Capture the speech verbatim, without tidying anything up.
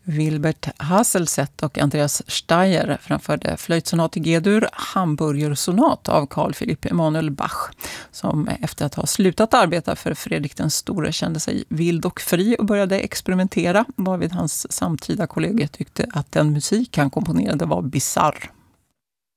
Wilbert Hasselset och Andreas Steyer framförde flöjtsonat i G-dur, Hamburgersonat av Carl Philipp Emanuel Bach, som efter att ha slutat arbeta för Fredrik den store kände sig vild och fri och började experimentera, varvid hans samtida kollegor tyckte att den musik han komponerade var bizarr.